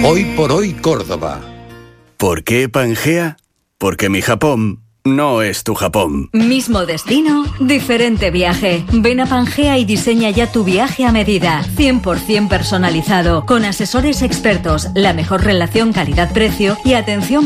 Hoy por hoy Córdoba. ¿Por qué Pangea? Porque mi Japón no es tu Japón. Mismo destino, diferente viaje. Ven a Pangea y diseña ya tu viaje a medida. 100% personalizado, con asesores expertos, la mejor relación calidad-precio y atención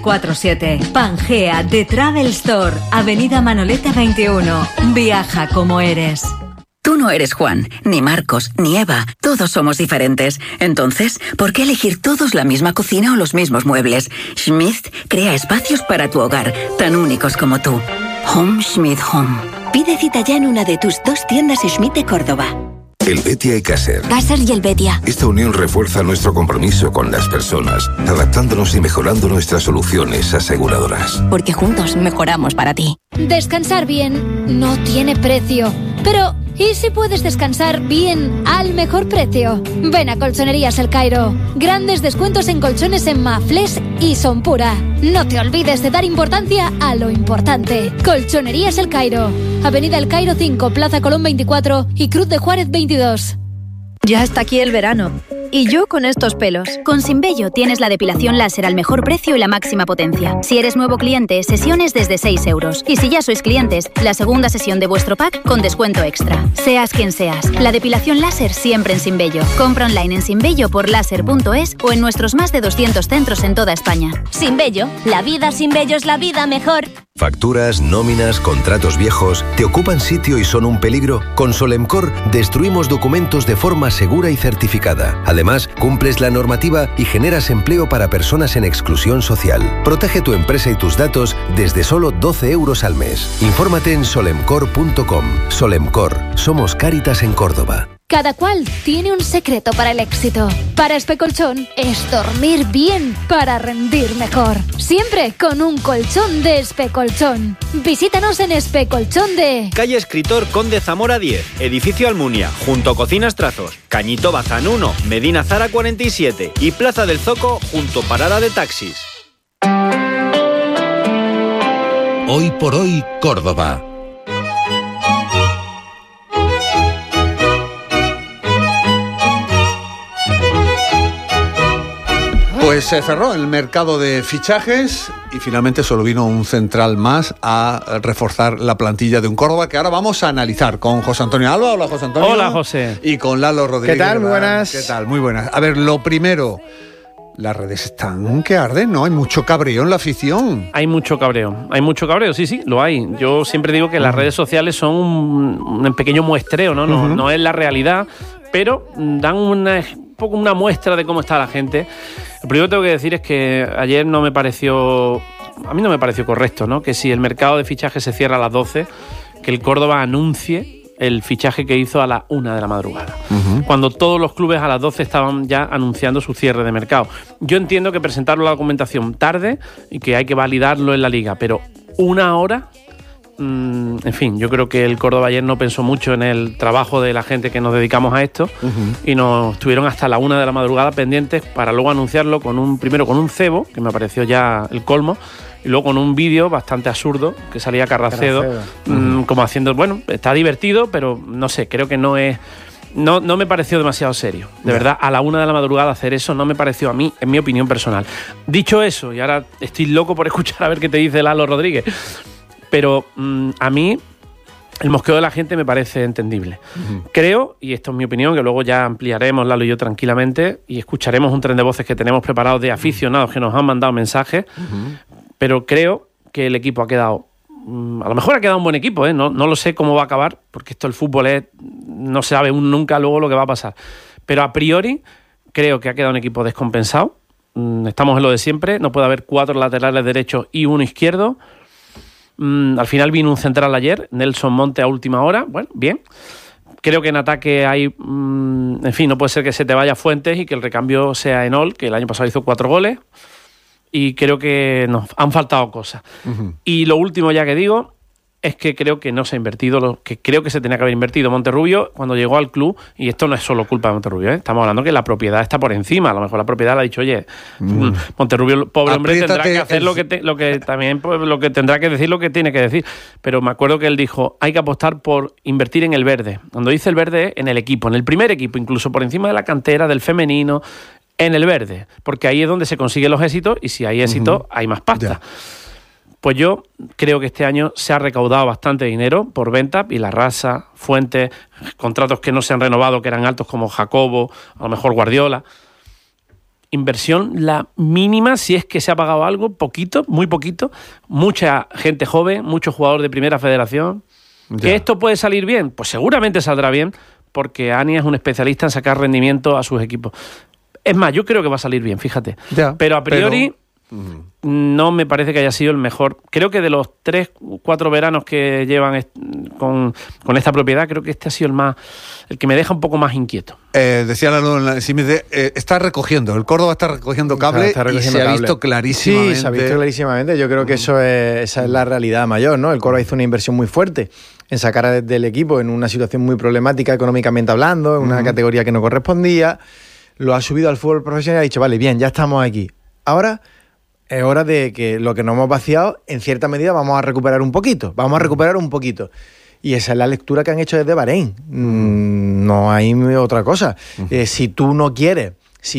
24/7. Pangea, The Travel Store, Avenida Manolete 21. Viaja como eres. Tú no eres Juan, ni Marcos, ni Eva. Todos somos diferentes. Entonces, ¿por qué elegir todos la misma cocina o los mismos muebles? Schmidt crea espacios para tu hogar, tan únicos como tú. Home Schmidt Home. Pide cita ya en una de tus 2 tiendas Schmidt de Córdoba. Helvetia y Caser. Caser y Helvetia. Esta unión refuerza nuestro compromiso con las personas, adaptándonos y mejorando nuestras soluciones aseguradoras. Porque juntos mejoramos para ti. Descansar bien no tiene precio. Pero, ¿y si puedes descansar bien al mejor precio? Ven a Colchonerías El Cairo. Grandes descuentos en colchones en Mafles y Sonpura. No te olvides de dar importancia a lo importante. Colchonerías El Cairo. Avenida El Cairo 5, Plaza Colón 24 y Cruz de Juárez 22. Ya está aquí el verano. Y yo con estos pelos. Con Sinbello tienes la depilación láser al mejor precio y la máxima potencia. Si eres nuevo cliente, sesiones desde 6 euros. Y si ya sois clientes, la segunda sesión de vuestro pack con descuento extra. Seas quien seas, la depilación láser siempre en Sinbello. Compra online en sinbelloporlaser.es o en nuestros más de 200 centros en toda España. Sinbello, la vida sin bello es la vida mejor. Facturas, nóminas, contratos viejos, ¿te ocupan sitio y son un peligro? Con Solemcor destruimos documentos de forma segura y certificada. Además, cumples la normativa y generas empleo para personas en exclusión social. Protege tu empresa y tus datos desde solo 12 euros al mes. Infórmate en solemcor.com. Solemcor, somos Cáritas en Córdoba. Cada cual tiene un secreto para el éxito. Para Especolchón es dormir bien para rendir mejor. Siempre con un colchón de Especolchón. Visítanos en Especolchón de... Calle Escritor Conde Zamora 10, Edificio Almunia, junto a Cocinas Trazos, Cañito Bazán 1, Medina Zara 47 y Plaza del Zoco, junto Parada de Taxis. Hoy por hoy Córdoba. Pues se cerró el mercado de fichajes y finalmente solo vino un central más a reforzar la plantilla de un Córdoba que ahora vamos a analizar con José Antonio Alba. Hola, José Antonio. Hola, José. Y con Lalo Rodríguez. ¿Qué tal? Muy buenas. ¿Qué tal? Muy buenas. A ver, lo primero, las redes están que arden, ¿no? Hay mucho cabreo en la afición. Hay mucho cabreo, sí, lo hay. Yo siempre digo que las redes sociales son un pequeño muestreo, ¿no? No es la realidad, pero dan un poco una muestra de cómo está la gente. Lo primero que tengo que decir es que ayer a mí no me pareció correcto, ¿no? Que si el mercado de fichajes se cierra a las 12, que el Córdoba anuncie el fichaje que hizo a las 1 de la madrugada. Cuando todos los clubes a las 12 estaban ya anunciando su cierre de mercado. Yo entiendo que presentaron la documentación tarde y que hay que validarlo en la liga, pero 1 hora... En fin, yo creo que el Córdoba ayer no pensó mucho en el trabajo de la gente que nos dedicamos a esto y nos estuvieron hasta la 1 de la madrugada pendientes para luego anunciarlo primero con un cebo, que me pareció ya el colmo, y luego con un vídeo bastante absurdo que salía Carracedo. Como haciendo, bueno, está divertido, pero no sé, creo que no me pareció demasiado serio. De verdad, a la 1 de la madrugada hacer eso no me pareció a mí, en mi opinión personal. Dicho eso, y ahora estoy loco por escuchar a ver qué te dice Lalo Rodríguez, pero a mí el mosqueo de la gente me parece entendible. Creo, y esto es mi opinión, que luego ya ampliaremos Lalo y yo tranquilamente y escucharemos un tren de voces que tenemos preparados de aficionados que nos han mandado mensajes, pero creo que el equipo ha quedado... a lo mejor ha quedado un buen equipo, no lo sé cómo va a acabar, porque esto el fútbol no se sabe nunca luego lo que va a pasar. Pero a priori creo que ha quedado un equipo descompensado. Estamos en lo de siempre, no puede haber 4 laterales derechos y 1 izquierdo. Al final vino un central ayer, Nelson Monte a última hora. Bueno, bien. Creo que en ataque hay... en fin, no puede ser que se te vaya Fuentes y que el recambio sea Enol, que el año pasado hizo 4 goles. Y creo que nos han faltado cosas. Y lo último ya que digo es que creo que no se ha invertido lo que creo que se tenía que haber invertido. Monterrubio, cuando llegó al club, y esto no es solo culpa de Monterrubio, estamos hablando que la propiedad está por encima. A lo mejor la propiedad le ha dicho, oye, Monterrubio, pobre hombre, tendrá que hacer lo que tendrá que decir lo que tiene que decir. Pero me acuerdo que él dijo, hay que apostar por invertir en el verde. Cuando dice el verde, en el equipo, en el primer equipo, incluso por encima de la cantera, del femenino. en el verde, porque ahí es donde se consiguen los éxitos y si hay éxito hay más pasta. Pues yo creo que este año se ha recaudado bastante dinero por venta, Vilarrasa, Fuentes, contratos que no se han renovado, que eran altos como Jacobo, a lo mejor Guardiola. Inversión la mínima, si es que se ha pagado algo, poquito, muy poquito, mucha gente joven, muchos jugadores de primera federación. ¿Que esto puede salir bien? Pues seguramente saldrá bien, porque Ania es un especialista en sacar rendimiento a sus equipos. Es más, yo creo que va a salir bien, fíjate. Pero a priori no me parece que haya sido el mejor. Creo que de los 3-4 veranos que llevan con esta propiedad, creo que este ha sido el que me deja un poco más inquieto. Decía Lalo, está recogiendo, el Córdoba está recogiendo cable y se ha visto clarísimamente. Sí, se ha visto clarísimamente. Yo creo que esa es la realidad mayor, ¿no? El Córdoba hizo una inversión muy fuerte en sacar del equipo en una situación muy problemática económicamente hablando, en una categoría que no correspondía. Lo ha subido al fútbol profesional y ha dicho, vale, bien, ya estamos aquí. Ahora es hora de que lo que nos hemos vaciado, en cierta medida, vamos a recuperar un poquito. Y esa es la lectura que han hecho desde Bahrein. No hay otra cosa. Si tú no quieres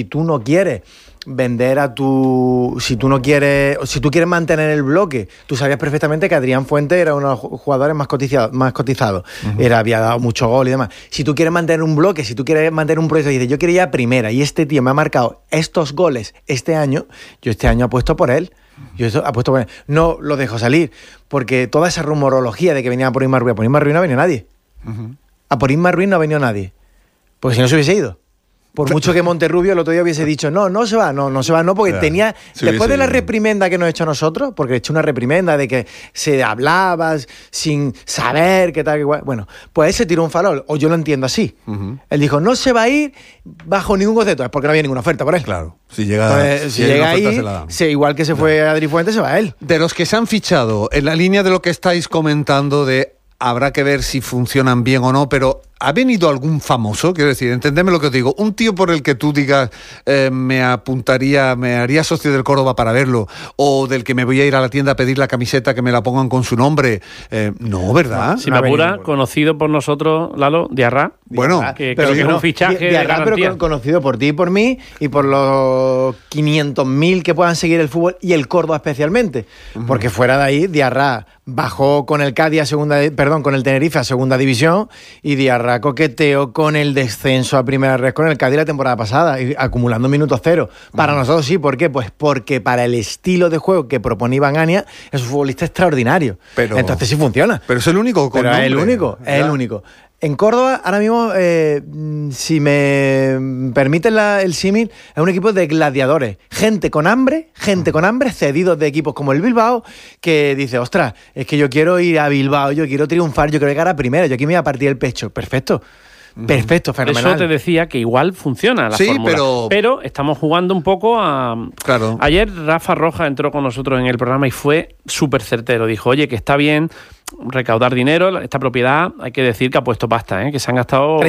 vender si tú quieres mantener el bloque, tú sabías perfectamente que Adrián Fuentes era uno de los jugadores más cotizados. Había dado mucho gol y demás. Si tú quieres mantener un bloque, si tú quieres mantener un proyecto y dices, yo quería ir a primera y este tío me ha marcado estos goles este año, yo este año apuesto por él. No lo dejo salir, porque toda esa rumorología de que venía por Isma Ruiz, no ha venido nadie. A por Isma Ruiz no ha venido nadie. Porque si no se hubiese ido. Por mucho que Monterrubio el otro día hubiese dicho, no se va, porque tenía, después de la reprimenda que nos ha hecho a nosotros, porque he hecho una reprimenda de que se hablaba sin saber qué tal, qué igual. Bueno, pues él se tiró un farol, o yo lo entiendo así. Él dijo, no se va a ir bajo ningún concepto, es porque no había ninguna oferta por él. Claro, si llega ahí, igual que se fue Adri Fuentes, se va a él. De los que se han fichado, en la línea de lo que estáis comentando de habrá que ver si funcionan bien o no, pero ¿ha venido algún famoso? Quiero decir, entendeme lo que os digo. Un tío por el que tú digas, me haría socio del Córdoba para verlo, o del que me voy a ir a la tienda a pedir la camiseta que me la pongan con su nombre. No, ¿verdad? Si me apura, conocido por nosotros, Lalo, Diarra. Bueno, que creo que es un fichaje de garantía. Pero conocido por ti y por mí, y por los 500.000 que puedan seguir el fútbol, y el Córdoba especialmente. Porque fuera de ahí, Diarra bajó con el Cádiz con el Tenerife a segunda división, y Diarra coqueteó con el descenso a primera red con el Cádiz la temporada pasada, acumulando minutos cero. Para nosotros sí, ¿por qué? Pues porque para el estilo de juego que propone Iván Ania es un futbolista extraordinario. Entonces sí funciona. Pero es el único con nombre. Es el único. En Córdoba, ahora mismo, si me permiten el símil, es un equipo de gladiadores. Gente con hambre, cedidos de equipos como el Bilbao, que dice, ostras, es que yo quiero ir a Bilbao, yo quiero triunfar, yo quiero llegar a primera, yo aquí me voy a partir el pecho. Perfecto, fenomenal. Eso te decía que igual funciona la fórmula. Pero estamos jugando un poco a... Claro. Ayer Rafa Roja entró con nosotros en el programa y fue súper certero. Dijo, oye, que está bien recaudar dinero, esta propiedad hay que decir que ha puesto pasta, que se han gastado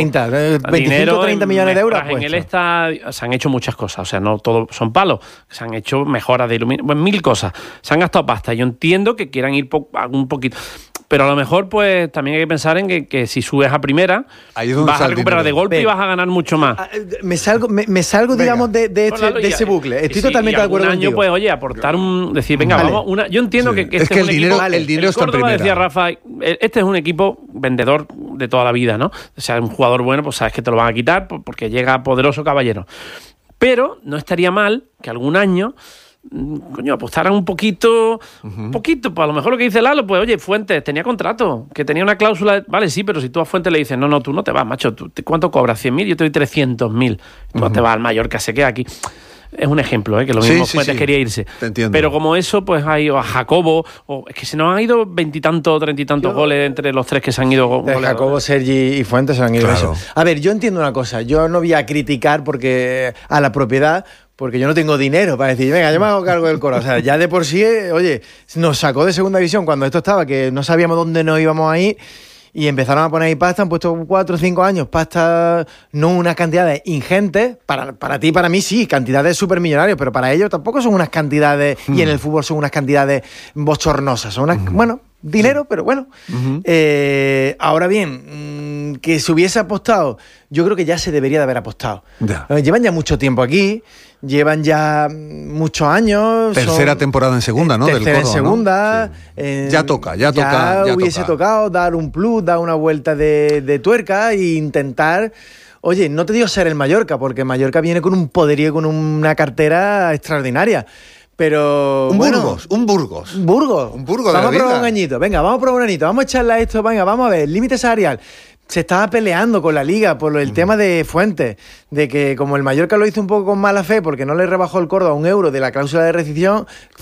30 millones de euros. En el estadio se han hecho muchas cosas, o sea, no todo son palos, se han hecho mejoras de iluminación, 1000 cosas, se han gastado pasta. Yo entiendo que quieran ir un poquito, pero a lo mejor pues también hay que pensar en que si subes a primera vas a recuperar de golpe y vas a ganar mucho más. Me salgo digamos de ese bucle. Estoy totalmente de acuerdo contigo. Año pues oye, aportar decir, venga, vamos yo entiendo que es que el dinero está en primera. Decía Rafa, este es un equipo vendedor de toda la vida, ¿no? O sea, un jugador bueno, pues sabes que te lo van a quitar porque llega poderoso caballero. Pero no estaría mal que algún año apostaran un poquito, pues a lo mejor lo que dice Lalo, pues oye, Fuentes tenía contrato, que tenía una cláusula, vale, sí, pero si tú a Fuentes le dices, no, tú no te vas, macho, ¿cuánto cobras? 100.000, yo te doy 300.000, tú te vas al Mallorca, se queda aquí. Es un ejemplo, que lo mismo Fuentes quería irse. Te entiendo. Pero como eso, pues ha ido a Jacobo, es que se nos han ido 20 y tantos, 30 y tantos goles entre los tres que se han ido. Jacobo, Sergi y Fuentes se han ido. Claro. Eso. A ver, yo entiendo una cosa, yo no voy a criticar a la propiedad, porque yo no tengo dinero para decir, venga, yo me hago cargo del Coro. O sea, ya de por sí, oye, nos sacó de segunda división cuando esto estaba, que no sabíamos dónde nos íbamos a ir. Y empezaron a poner ahí pasta, han puesto 4 o 5 años, pasta, no unas cantidades ingentes, para ti y para mí sí, cantidades supermillonarias, pero para ellos tampoco son unas cantidades, y en el fútbol son unas cantidades bochornosas, son unas, bueno, dinero, pero bueno. Ahora bien, que se hubiese apostado, yo creo que ya se debería de haber apostado. Llevan ya mucho tiempo aquí, llevan ya muchos años. Tercera temporada en segunda, ¿no? Tercera del Córdoba, en segunda. ¿no? Sí. Ya hubiese tocado dar un plus, dar una vuelta de tuerca e intentar... Oye, no te digo ser el Mallorca, porque Mallorca viene con un poderío, con una cartera extraordinaria. Pero un Burgos de la vida. Vamos a probar un añito, venga, vamos a probar un añito, vamos a echarle a esto, venga, vamos a ver, límite salarial. Se estaba peleando con la Liga por el tema de Fuentes, de que como el Mallorca lo hizo un poco con mala fe porque no le rebajó el Córdoba €1 de la cláusula de rescisión,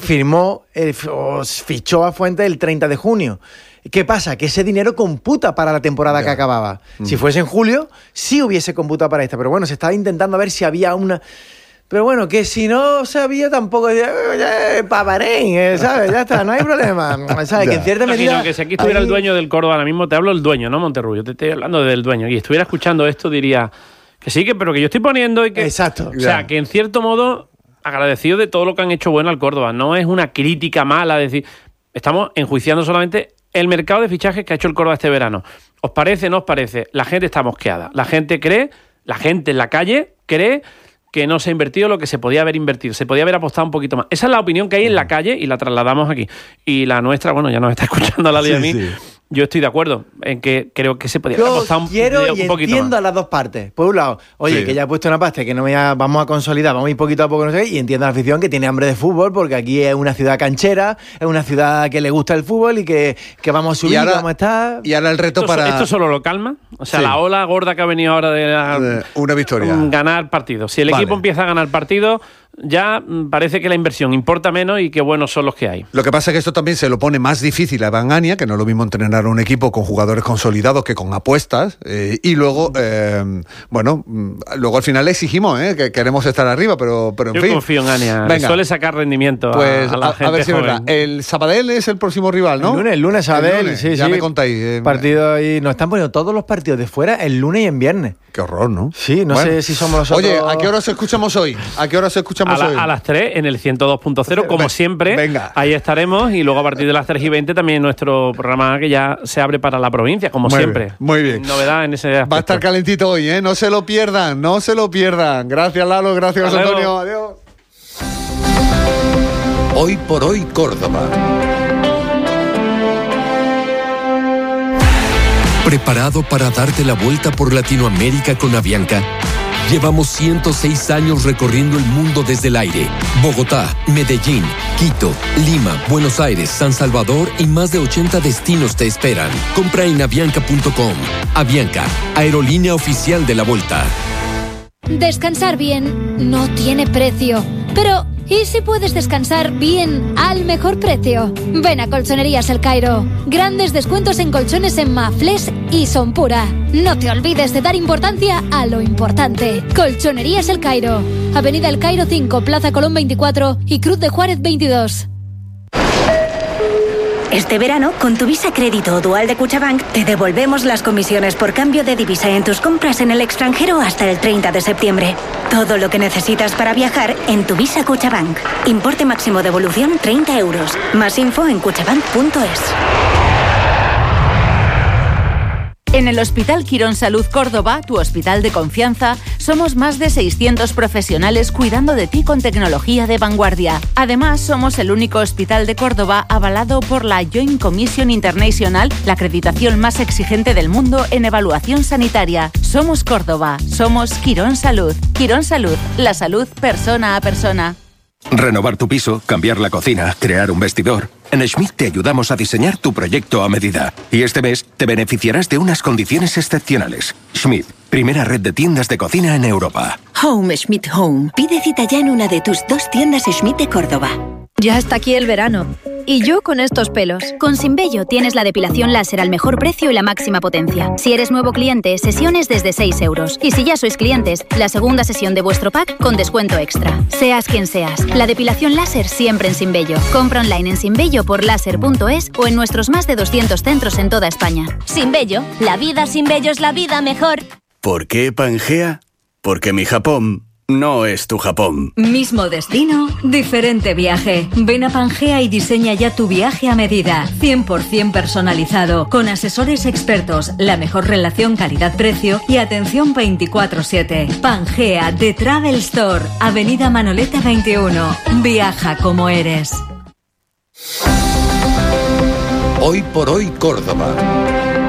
fichó a Fuentes el 30 de junio. ¿Qué pasa? Que ese dinero computa para la temporada que acababa. Si fuese en julio, sí hubiese computado para esta, pero bueno, se estaba intentando ver si había una... Pero bueno, que si no sabía tampoco, paparén, ¿sabes? Ya está, no hay problema, ¿sabes? Que en cierta medida... Que si aquí estuviera el dueño del Córdoba ahora mismo, te hablo del dueño, ¿no, Monterrubio? Te estoy hablando del dueño. Y estuviera escuchando esto, diría que sí, pero que yo estoy poniendo y que... Exacto. O sea, que en cierto modo, agradecido de todo lo que han hecho bueno al Córdoba. No es una crítica mala, decir... Estamos enjuiciando solamente el mercado de fichajes que ha hecho el Córdoba este verano. ¿Os parece, no os parece? La gente está mosqueada. La gente en la calle cree que no se ha invertido lo que se podía haber invertido. Se podía haber apostado un poquito más. Esa es la opinión que hay en la calle y la trasladamos aquí. Y la nuestra, bueno, ya nos está escuchando la de mí. Sí. Yo estoy de acuerdo en que creo que se podía haber apostado un poquito más. Entiendo a las dos partes. Por un lado, oye, que ya he puesto una pasta que vamos a consolidar, vamos a ir poquito a poco, no sé qué, y entiendo a la afición que tiene hambre de fútbol, porque aquí es una ciudad canchera, es una ciudad que le gusta el fútbol y que vamos a subir, vamos a estar... Y ahora el reto ¿Esto solo lo calma? O sea, la ola gorda que ha venido ahora de una victoria. Ganar partidos. Si el equipo empieza a ganar partidos, ya parece que la inversión importa menos y que buenos son los que hay. Lo que pasa es que esto también se lo pone más difícil a Iván Ania, que no es lo mismo entrenar a un equipo con jugadores consolidados que con apuestas, y luego luego al final le exigimos que queremos estar arriba, pero en fin. Yo confío en Ania, suele sacar rendimiento pues a la gente. A ver si es verdad. El Sabadell es el próximo rival, ¿no? El lunes Sabadell, sí. Ya me contáis. Partido ahí, nos están poniendo todos los partidos de fuera el lunes y en viernes. Qué horror, ¿no? Sí, no sé si somos nosotros... Oye, ¿a qué hora os escuchamos hoy? A las 3 en el 102.0, como siempre. Venga. Ahí estaremos, y luego a partir de las 3:20 también nuestro programa que ya se abre para la provincia, como siempre. Muy bien. Novedad en ese aspecto. Va a estar calentito hoy, ¿eh? No se lo pierdan. Gracias, Lalo, gracias, Antonio. Adiós. Hoy por hoy, Córdoba. ¿Preparado para darte la vuelta por Latinoamérica con Avianca? Llevamos 106 años recorriendo el mundo desde el aire. Bogotá, Medellín, Quito, Lima, Buenos Aires, San Salvador y más de 80 destinos te esperan. Compra en avianca.com. Avianca, aerolínea oficial de la Volta. Descansar bien no tiene precio, pero ¿y si puedes descansar bien al mejor precio? Ven a Colchonerías El Cairo. Grandes descuentos en colchones en Mafles y Sonpura. No te olvides de dar importancia a lo importante. Colchonerías El Cairo. Avenida El Cairo 5, Plaza Colón 24 y Cruz de Juárez 22. Este verano, con tu Visa Crédito o Dual de Cuchabank, te devolvemos las comisiones por cambio de divisa en tus compras en el extranjero hasta el 30 de septiembre. Todo lo que necesitas para viajar en tu Visa Cuchabank. Importe máximo devolución 30 euros. Más info en cuchabank.es. En el Hospital Quirón Salud Córdoba, tu hospital de confianza, somos más de 600 profesionales cuidando de ti con tecnología de vanguardia. Además, somos el único hospital de Córdoba avalado por la Joint Commission International, la acreditación más exigente del mundo en evaluación sanitaria. Somos Córdoba, somos Quirón Salud. Quirón Salud, la salud persona a persona. Renovar tu piso, cambiar la cocina, crear un vestidor. En Schmidt te ayudamos a diseñar tu proyecto a medida. Y este mes te beneficiarás de unas condiciones excepcionales. Schmidt, primera red de tiendas de cocina en Europa. Home Schmidt Home. Pide cita ya en una de tus 2 tiendas Schmidt de Córdoba. Ya está aquí el verano. Y yo con estos pelos. Con Sinbello tienes la depilación láser al mejor precio y la máxima potencia. Si eres nuevo cliente, sesiones desde 6 euros. Y si ya sois clientes, la segunda sesión de vuestro pack con descuento extra. Seas quien seas, la depilación láser siempre en Sinbello. Compra online en sinbelloporlaser.es o en nuestros más de 200 centros en toda España. Sinbello, la vida sin vello es la vida mejor. ¿Por qué Pangea? Porque mi Japón no es tu Japón. Mismo destino, diferente viaje. Ven a Pangea y diseña ya tu viaje a medida. 100% personalizado, con asesores expertos, la mejor relación calidad-precio y atención 24/7. Pangea, The Travel Store, Avenida Manolete 21. Viaja como eres. Hoy por hoy Córdoba.